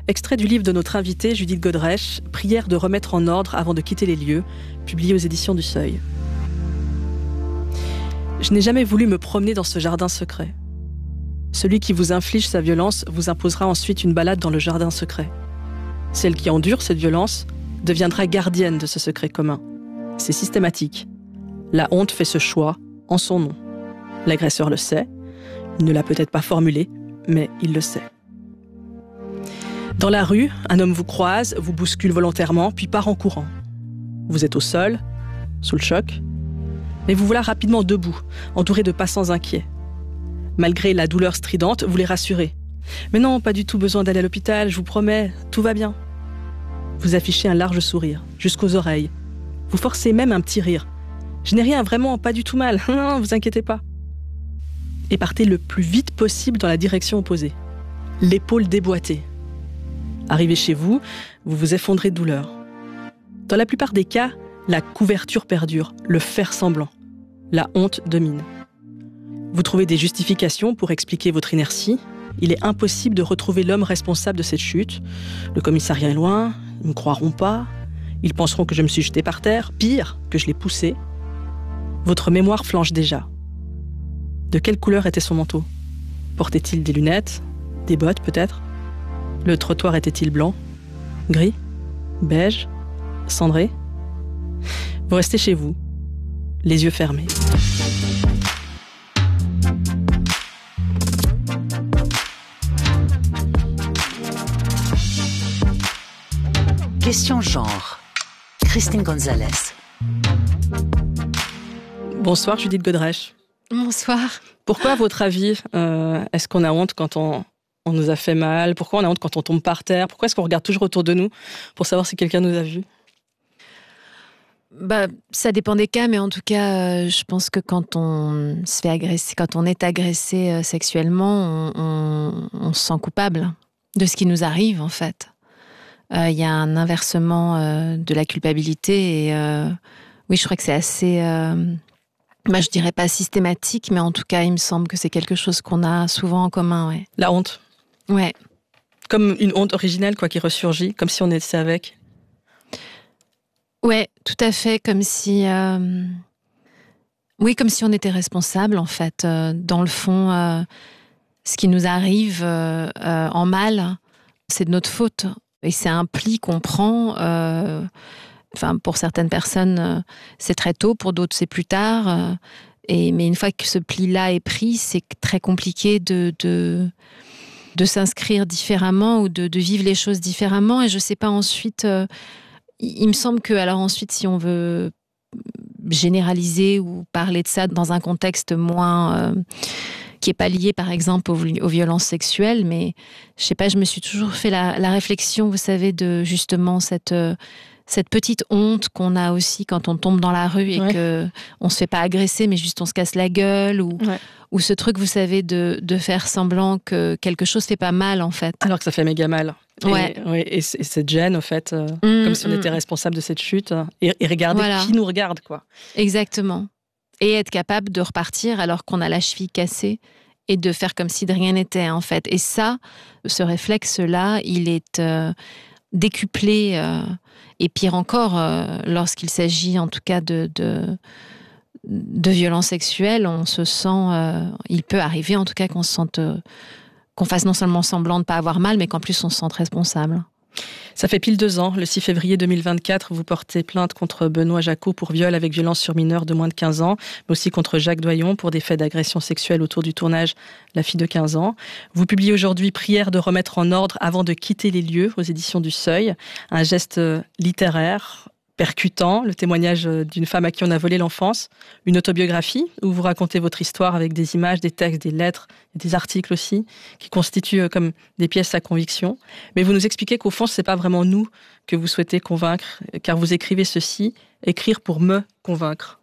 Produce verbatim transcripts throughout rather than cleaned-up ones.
Extrait du livre de notre invitée Judith Godrèche, « Prière de remettre en ordre avant de quitter les lieux », publié aux éditions du Seuil. Je n'ai jamais voulu me promener dans ce jardin secret. Celui qui vous inflige sa violence vous imposera ensuite une balade dans le jardin secret. Celle qui endure cette violence deviendra gardienne de ce secret commun. C'est systématique. La honte fait ce choix en son nom. L'agresseur le sait. Il ne l'a peut-être pas formulé, mais il le sait. Dans la rue, un homme vous croise, vous bouscule volontairement, puis part en courant. Vous êtes au sol, sous le choc, mais vous voilà rapidement debout, entouré de passants inquiets. Malgré la douleur stridente, vous les rassurez. « Mais non, pas du tout besoin d'aller à l'hôpital, je vous promets, tout va bien. » Vous affichez un large sourire, jusqu'aux oreilles. Vous forcez même un petit rire. « Je n'ai rien, vraiment, pas du tout mal, non, vous inquiétez pas. » Et partez le plus vite possible dans la direction opposée. L'épaule déboîtée. Arrivé chez vous, vous vous effondrez de douleur. Dans la plupart des cas, la couverture perdure, le faire semblant. La honte domine. Vous trouvez des justifications pour expliquer votre inertie. Il est impossible de retrouver l'homme responsable de cette chute. Le commissariat est loin, ils ne me croiront pas. Ils penseront que je me suis jetée par terre, pire, que je l'ai poussé. Votre mémoire flanche déjà. De quelle couleur était son manteau ? Portait-il des lunettes ? Des bottes peut-être ? Le trottoir était-il blanc ? Gris ? Beige ? Cendré ? Vous restez chez vous, les yeux fermés. Question genre. Christine Gonzalez. Bonsoir Judith Godrèche. Bonsoir. Pourquoi, à votre avis, euh, est-ce qu'on a honte quand on, on nous a fait mal ? Pourquoi on a honte quand on tombe par terre ? Pourquoi est-ce qu'on regarde toujours autour de nous pour savoir si quelqu'un nous a vus ? Bah, ça dépend des cas, mais en tout cas, euh, je pense que quand on se fait agresser, quand on est agressé euh, sexuellement, on, on, on se sent coupable de ce qui nous arrive, en fait. Il euh, y a un inversement euh, de la culpabilité et euh, oui, je crois que c'est assez, euh, bah, je dirais pas systématique, mais en tout cas, il me semble que c'est quelque chose qu'on a souvent en commun, ouais. La honte. Ouais. Comme une honte originelle, quoi, qui ressurgit, comme si on était avec. Ouais, tout à fait, comme si, euh... oui, comme si on était responsable, en fait. Euh, dans le fond, euh, ce qui nous arrive euh, euh, en mal, c'est de notre faute. Et c'est un pli qu'on prend. Euh... Enfin, pour certaines personnes, euh, c'est très tôt, pour d'autres, c'est plus tard. Euh... Et mais une fois que ce pli-là est pris, c'est très compliqué de de de s'inscrire différemment ou de de vivre les choses différemment. Et je sais pas ensuite. Euh... Il me semble que, alors ensuite, si on veut généraliser ou parler de ça dans un contexte moins... Euh, qui n'est pas lié, par exemple, aux, aux violences sexuelles, mais je sais pas, je me suis toujours fait la, la réflexion, vous savez, de justement cette, euh, cette petite honte qu'on a aussi quand on tombe dans la rue et ouais. qu'on ne se fait pas agresser, mais juste on se casse la gueule, ou, ouais. ou ce truc, vous savez, de, de faire semblant que quelque chose ne fait pas mal, en fait. Alors que ça fait méga mal. Ouais. Et, ouais, et, et cette gêne, en fait, euh, mmh, comme si on mmh. était responsable de cette chute, et, et regarder voilà. qui nous regarde, quoi. Exactement. Et être capable de repartir alors qu'on a la cheville cassée et de faire comme si de rien n'était, en fait. Et ça, ce réflexe-là, il est euh, décuplé, euh, et pire encore, euh, lorsqu'il s'agit, en tout cas, de... de de violences sexuelles, on se sent... Euh, il peut arriver, en tout cas, qu'on se sente... Euh, qu'on fasse non seulement semblant de ne pas avoir mal, mais qu'en plus on se sente responsable. Ça fait pile deux ans, le six février deux mille vingt-quatre, vous portez plainte contre Benoît Jacot pour viol avec violence sur mineur de moins de quinze ans, mais aussi contre Jacques Doyon pour des faits d'agression sexuelle autour du tournage La fille de quinze ans. Vous publiez aujourd'hui Prière de remettre en ordre avant de quitter les lieux aux éditions du Seuil, un geste littéraire percutant, le témoignage d'une femme à qui on a volé l'enfance, une autobiographie où vous racontez votre histoire avec des images, des textes, des lettres, et des articles aussi, qui constituent comme des pièces à conviction. Mais vous nous expliquez qu'au fond, ce n'est pas vraiment nous que vous souhaitez convaincre, car vous écrivez ceci, écrire pour me convaincre.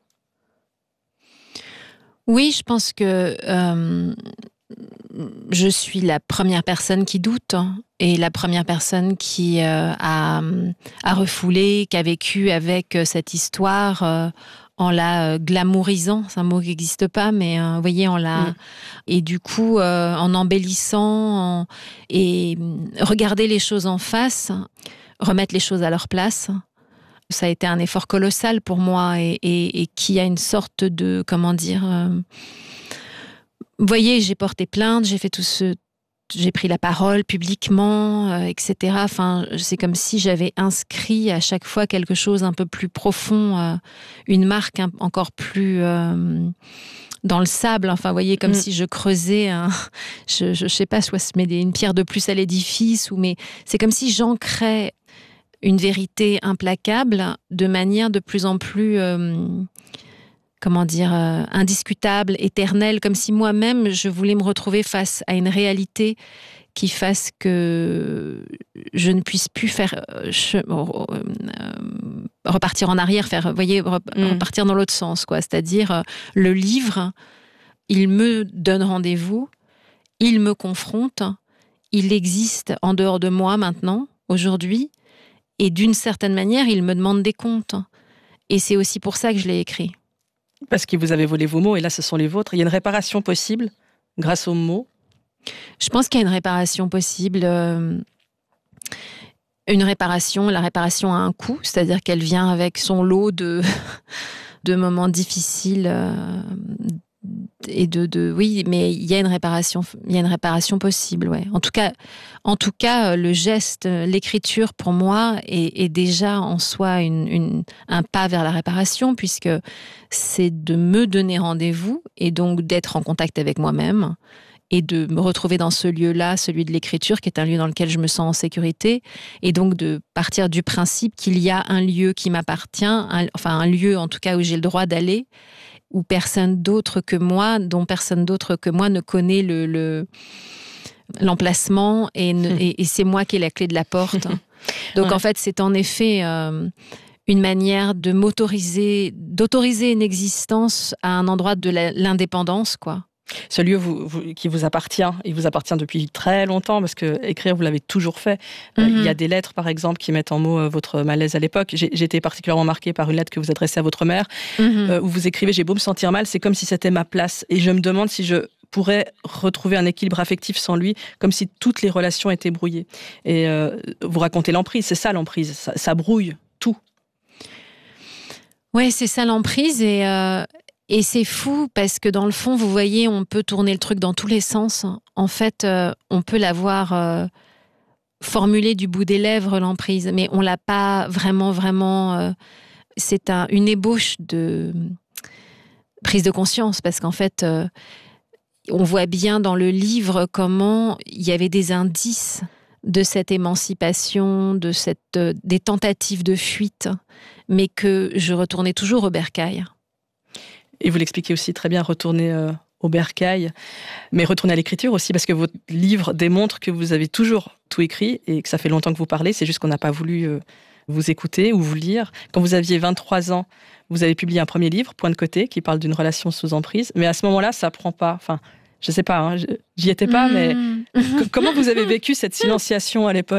Oui, je pense que euh, je suis la première personne qui doute, hein, et la première personne qui euh, a, a refoulé, qui a vécu avec cette histoire euh, en la euh, glamourisant, c'est un mot qui n'existe pas, mais euh, vous voyez, en la... Mm. Et du coup, euh, en embellissant, en... et regarder les choses en face, remettre les choses à leur place. Ça a été un effort colossal pour moi et, et, et qui a une sorte de, comment dire... Euh... Vous voyez, j'ai porté plainte, j'ai fait tout ce... J'ai pris la parole publiquement, euh, et cetera. Enfin, c'est comme si j'avais inscrit à chaque fois quelque chose un peu plus profond, euh, une marque un, encore plus euh, dans le sable. Enfin, vous voyez, comme mmh. si je creusais, un, je, je, je sais pas, soit se met une pierre de plus à l'édifice, ou mais c'est comme si j'ancrais une vérité implacable de manière de plus en plus... Euh, comment dire, euh, indiscutable, éternel, comme si moi-même, je voulais me retrouver face à une réalité qui fasse que je ne puisse plus faire euh, che- euh, repartir en arrière, faire, voyez, re- mmh. repartir dans l'autre sens, quoi. C'est-à-dire, euh, le livre, il me donne rendez-vous, il me confronte, il existe en dehors de moi maintenant, aujourd'hui, et d'une certaine manière, il me demande des comptes. Et c'est aussi pour ça que je l'ai écrit. Parce que vous avez volé vos mots, et là, ce sont les vôtres. Il y a une réparation possible grâce aux mots ? Je pense qu'il y a une réparation possible. Euh, une réparation, la réparation a un coût, c'est-à-dire qu'elle vient avec son lot de, de moments difficiles. Euh, et de, de, oui, mais il y a une réparation, il y a une réparation possible, ouais. En tout cas, en tout cas, le geste, l'écriture, pour moi, est, est déjà en soi une, une, un pas vers la réparation, puisque c'est de me donner rendez-vous et donc d'être en contact avec moi-même et de me retrouver dans ce lieu-là, celui de l'écriture, qui est un lieu dans lequel je me sens en sécurité, et donc de partir du principe qu'il y a un lieu qui m'appartient, un, enfin un lieu en tout cas où j'ai le droit d'aller, où personne d'autre que moi, dont personne d'autre que moi ne connaît le, le, l'emplacement et, ne, mmh. et, et c'est moi qui ai la clé de la porte. Donc ouais. En fait, c'est en effet euh, une manière de m'autoriser, d'autoriser une existence à un endroit de la, l'indépendance, quoi. Ce lieu vous, vous, qui vous appartient, il vous appartient depuis très longtemps, parce que écrire, vous l'avez toujours fait. Mm-hmm. Euh, il y a des lettres, par exemple, qui mettent en mots euh, votre malaise à l'époque. J'ai, j'ai été particulièrement marquée par une lettre que vous adressez à votre mère, mm-hmm. euh, où vous écrivez « J'ai beau me sentir mal, c'est comme si c'était ma place. Et je me demande si je pourrais retrouver un équilibre affectif sans lui, comme si toutes les relations étaient brouillées. » Et euh, vous racontez l'emprise, c'est ça l'emprise, ça, ça brouille tout. Oui, c'est ça l'emprise, et... Euh... Et c'est fou parce que dans le fond, vous voyez, on peut tourner le truc dans tous les sens. En fait, euh, on peut l'avoir euh, formulé du bout des lèvres, l'emprise, mais on l'a pas vraiment, vraiment... Euh, c'est un, une ébauche de prise de conscience, parce qu'en fait, euh, on voit bien dans le livre comment il y avait des indices de cette émancipation, de cette, euh, des tentatives de fuite, mais que je retournais toujours au bercail. Et vous l'expliquez aussi très bien, retourner euh, au bercail, mais retourner à l'écriture aussi, parce que votre livre démontre que vous avez toujours tout écrit et que ça fait longtemps que vous parlez, c'est juste qu'on n'a pas voulu euh, vous écouter ou vous lire. Quand vous aviez vingt-trois ans, vous avez publié un premier livre, Point de côté, qui parle d'une relation sous emprise, mais à ce moment-là, ça prend pas... Enfin, je sais pas, hein, j'y étais pas, mmh. mais c- comment vous avez vécu cette silenciation à l'époque ?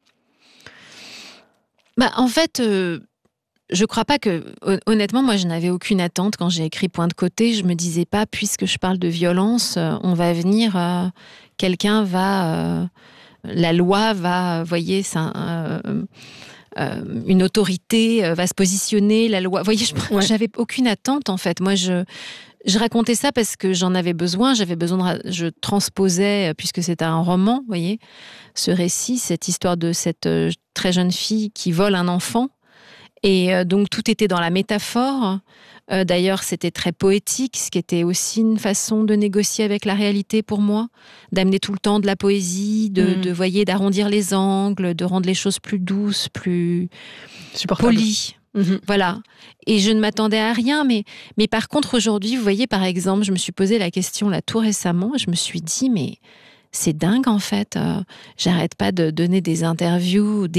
Bah, en fait... Euh... Je crois pas que, honnêtement, moi, je n'avais aucune attente quand j'ai écrit Point de côté. Je me disais pas, puisque je parle de violence, on va venir, euh, quelqu'un va, euh, la loi va, vous voyez, ça, euh, euh, une autorité va se positionner, la loi. Vous voyez, je, ouais. j'avais aucune attente en fait. Moi, je, je racontais ça parce que j'en avais besoin. J'avais besoin, de, je transposais, puisque c'était un roman, vous voyez, ce récit, cette histoire de cette euh, très jeune fille qui vole un enfant. Et euh, donc, tout était dans la métaphore. Euh, d'ailleurs, c'était très poétique, ce qui était aussi une façon de négocier avec la réalité pour moi, d'amener tout le temps de la poésie, de, mmh. de voyez, d'arrondir les angles, de rendre les choses plus douces, plus polies. Mmh. Voilà. Et je ne m'attendais à rien, mais, mais par contre, aujourd'hui, vous voyez, par exemple, je me suis posé la question là tout récemment, et je me suis dit, mais c'est dingue en fait, euh, j'arrête pas de donner des interviews, des